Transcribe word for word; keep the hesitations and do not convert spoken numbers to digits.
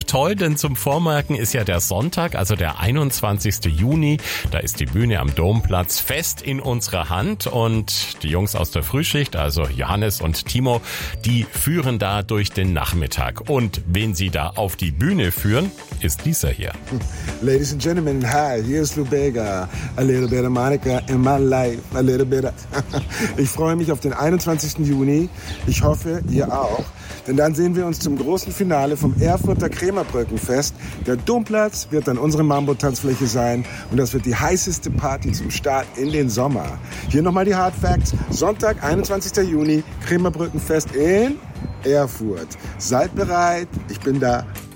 toll, denn zum Vormerken ist ja der Sonntag, also der einundzwanzigsten Juni. Da ist die Bühne am Domplatz fest in unserer Hand und die Jungs aus der Frühschicht, also Johannes und Timo, die führen da durch den Nachmittag. Und wen sie da auf die Bühne führen, ist dieser hier. Ladies and gentlemen, hi, here's Lou Bega. A little bit of Monica in my life, a little bit of... Ich freue mich auf den einundzwanzigsten Juni. Ich hoffe, ihr auch. Denn dann sehen wir uns zum großen Finale vom Erfurter Krämerbrückenfest. Der Domplatz wird dann unsere Mambo-Tanzfläche sein und das wird die heißeste Party zum Start in den Sommer. Hier nochmal die Hard Facts. Sonntag, einundzwanzigsten Juni, Krämerbrückenfest in Erfurt. Seid bereit, ich bin da.